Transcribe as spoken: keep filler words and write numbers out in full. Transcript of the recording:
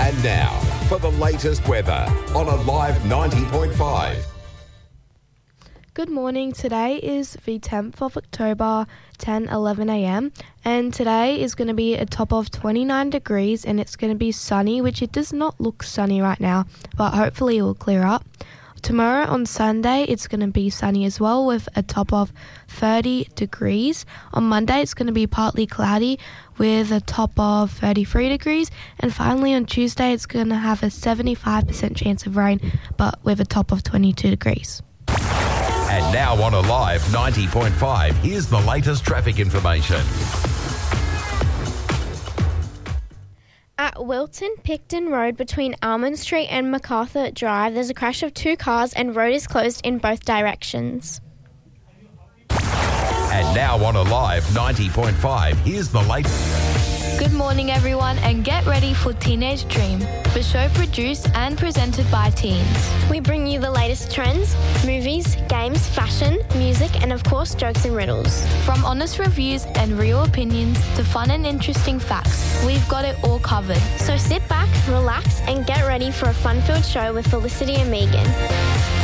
And now, for the latest weather on Alive ninety point five. Good morning. Today is the tenth of October, ten eleven a m, and today is going to be a top of twenty-nine degrees, and it's going to be sunny, which it does not look sunny right now, but hopefully it will clear up. Tomorrow on Sunday, it's going to be sunny as well with a top of thirty degrees. On Monday, it's going to be partly cloudy with a top of thirty-three degrees. And finally on Tuesday, it's going to have a seventy-five percent chance of rain, but with a top of twenty-two degrees. And now on Alive ninety point five, here's the latest traffic information. At Wilton Picton Road between Almond Street and MacArthur Drive, there's a crash of two cars and road is closed in both directions. And now on Alive ninety point five, here's the latest. Good morning, everyone, and get ready for Teenage Dream, the show produced and presented by teens. We bring you the latest trends, movies, games, fashion, music, and of course, jokes and riddles. From honest reviews and real opinions to fun and interesting facts, we've got it all covered. So sit back, relax, and get ready for a fun-filled show with Felicity and Megan.